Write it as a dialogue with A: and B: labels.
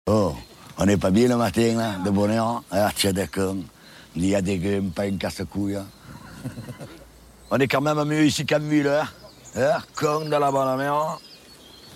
A: Oh, on n'est pas bien le matin, là, de bonheur. Ah, tiens, d'accord. Il y a des gueules, pas une casse-couille. On est quand même mieux ici qu'à Müller. Con de la bonne mère.